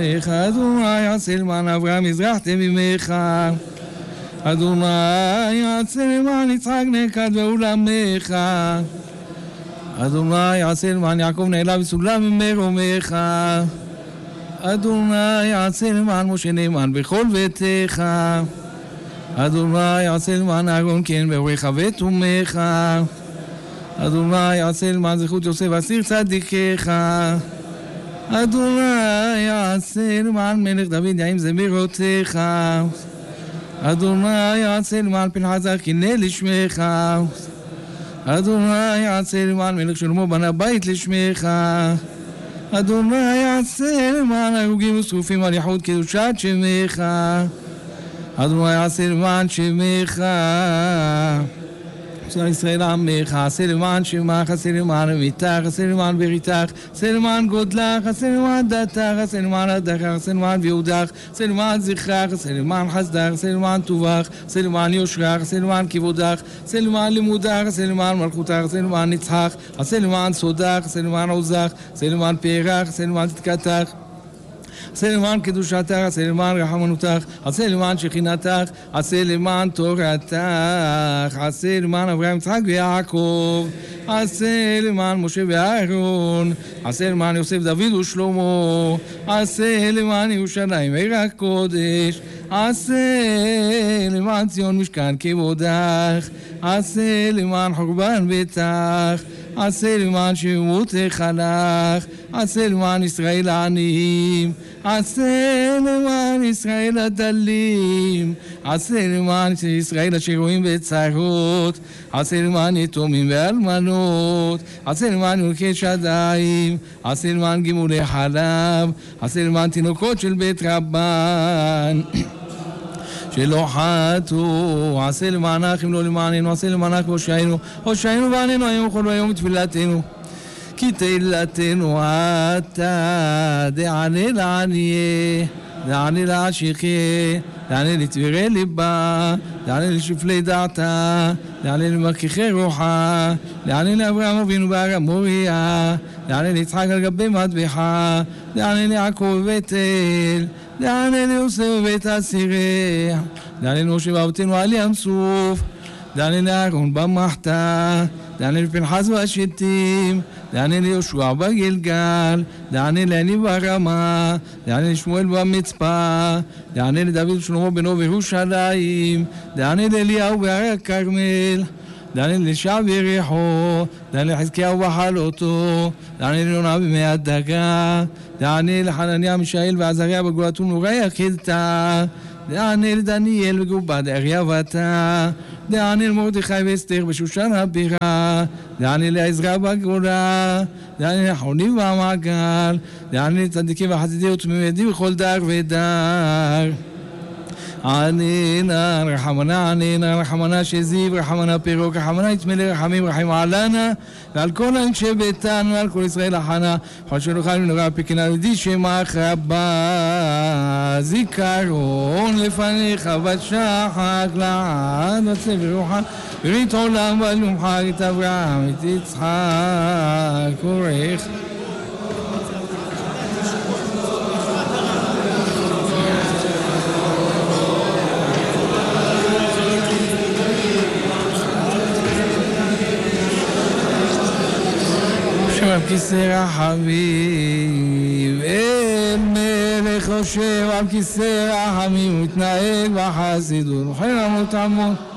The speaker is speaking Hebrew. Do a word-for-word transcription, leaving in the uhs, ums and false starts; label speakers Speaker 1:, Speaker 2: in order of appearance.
Speaker 1: אדוני יעשה למען אברהם הזרחתם ממך, אדוני יעשה למען יצחק נקד ועולמך, אדוני יעשה למען יעקב נעלה וסולם ממרומך, אדוני יעשה למען משה נאמן בכל ביתך, אדוני יעשה למען אהרון כן ואורך ותומך, אדוני יעשה למען זכות יוסף אסיר צדיקך, אדוני יעשה למען מלך דוד יעים זמירותיך, אדוני יעשה למען פנחס קינא לשמך, אדוני יעשה למען מלך שלמה בנה בית לשמך, אדוני יעשה למען הרוגים ושרופים על ייחוד קדושת שמך, אדוני יעשה למען שמך של ישראל עמך, עשה למען שמך, עשה למען אמיתך, עשה למען בריתך, עשה למען גודלך, עשה למען דתך, עשה למען הדרך, עשה למען ויהודך, עשה למען זכרך, עשה למען חסדך, עשה למען טובך, עשה למען יושרך, עשה למען כיבודך, עשה למען לימודך, עשה למען מלכותך, עשה למען נצחך, עשה למען סודך, עשה למען עוזך, עשה למען פארך, עשה למען צדקתך, עשה למען קדושתך, עשה למען רחמנותך, עשה למען שכינתך, עשה למען תורתך, עשה למען אברהם יצחק ויעקב, עשה למען משה ואהרון, עשה למען יוסף דוד ושלמה, עשה למען ירושלים עיר הקודש, עשה למען ציון משכן כבודך, עשה למען חורבן ביתך, עשה למען שמותך לך, עשה למען ישראל העניים, עשה למען ישראל הדלים, עשה למען ישראל אשר רואים בצרות, עשה למען יתומים ואלמנות, עשה למען יונקי שדיים, עשה למען גימולי חלב, עשה למען תינוקות של בית רבן שלא חטאו, עשה למענך אם לא למעננו, עשה למענך הושענו, הושענו ועננו היום וכל היום בתפילתנו, כי תהילתנו אתה, דענה לענייה, דענה לעשיכה, דענה לתבירי ליבה, דענה לשפלי דעתה, דענה למרככי רוחה, דענה לאברהם אבינו בהר המוריה, דענה ליצחק על גבי מטבחה, דענה ליעקב בבית-אל, דענה ליוסף בבית הסירה, דענה למשה ואבותינו על ים סוף, דענה לאהרון במחתה, דענה לפנחס והשתים, דענה ליהושע בגלגל, דענה ליניב ברמה, דענה לשמואל במצפה, דענה לדוד ושלמה בנו בירושלים, דענה לאליהו בהר הכרמל, דענה לישע ביריחו, דענה לחזקיהו בחלותו, דענה לאלונה במי הדגה, דענה לחנניה מישאל ועזריה בגבולתו נורי יחידתה, דענה לדניאל בגובה דאריה ואתה, דענה למרדכי ואסתר בשושן הבירה, דענה לעזרא בגבולה, דענה לחונים במעגל, דענה לצדיקים וחסידים ותמימי בכל דר ודר. עננה רחמנה, עננה רחמנה שזיו, רחמנה פירוק, רחמנה יתמלא רחמים, רחם עלנה ועל כל אנשי ביתן ועל כל ישראל החנה, כל שנוכל ונורא פקנה לידי שמך רבה, זיכרון לפניך בשחק לעד עצב ורוחה ברית עולם ועל יומך את אברהם את יצחק עורך על כיסא רחמים, אל מלך יושב על כיסא רחמים, מתנהג בחסידות, וכן אמות עמות